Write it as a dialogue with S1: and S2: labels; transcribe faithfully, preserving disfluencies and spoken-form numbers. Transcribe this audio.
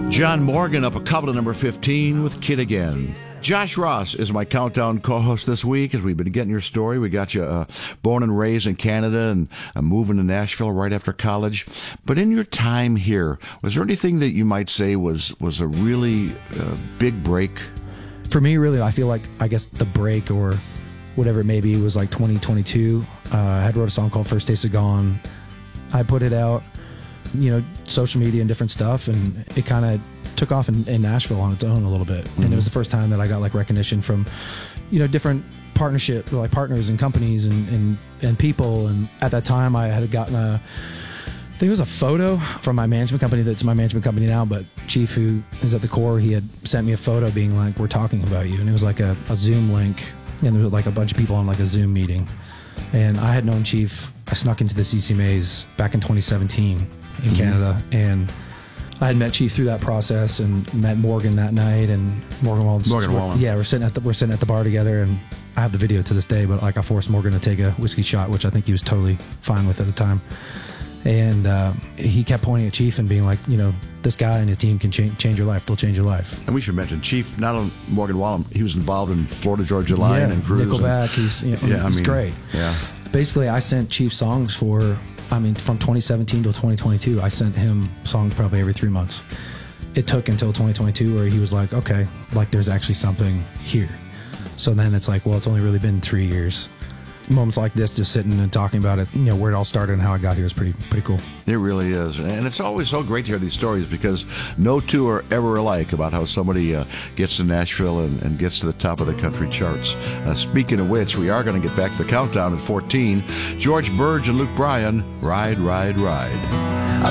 S1: John Morgan up a couple of number fifteen with Kid Again. Josh Ross is my countdown co-host this week as we've been getting your story. We got you uh, born and raised in Canada and uh, moving to Nashville right after college. But in your time here, was there anything that you might say was, was a really uh, big break?
S2: For me, really, I feel like, I guess, the break or whatever it may be was like twenty twenty-two. Uh, I had wrote a song called First Taste of Gone. I put it out, you know, social media and different stuff, and it kind of took off in, in Nashville on its own a little bit. Mm-hmm. And it was the first time that I got like recognition from, you know, different partnership, like partners and companies and, and, and people. And at that time I had gotten a, I think it was a photo from my management company that's my management company now, but Chief, who is at the core, he had sent me a photo being like, we're talking about you. And it was like a, a Zoom link, and there was like a bunch of people on like a Zoom meeting. And I had known Chief, I snuck into the C C M As back in twenty seventeen in mm-hmm. Canada, and I had met Chief through that process and met Morgan that night, and Morgan Wallen.
S1: Morgan Wallen.
S2: Yeah, we're sitting at the we're sitting at the bar together, and I have the video to this day. But like, I forced Morgan to take a whiskey shot, which I think he was totally fine with at the time. And uh, he kept pointing at Chief and being like, you know, this guy and his team can change change your life. They'll change your life.
S1: And we should mention Chief, not only Morgan Wallen, he was involved in Florida Georgia Line
S2: yeah,
S1: and Cruise.
S2: Nickelback.
S1: And,
S2: he's you know,
S1: yeah,
S2: he's
S1: I mean,
S2: great.
S1: Yeah.
S2: Basically, I sent Chief songs for, I mean, from twenty seventeen till twenty twenty-two. I sent him songs probably every three months. It took until twenty twenty-two where he was like, okay, like there's actually something here. So then it's like, well, it's only really been three years. Moments like this, just sitting and talking about it, you know, where it all started and how I got here is pretty pretty cool.
S1: It really is. And it's always so great to hear these stories because no two are ever alike about how somebody uh, gets to Nashville and, and gets to the top of the country charts. Uh, speaking of which, we are going to get back to the countdown at fourteen. George Burge and Luke Bryan, Ride, Ride, Ride.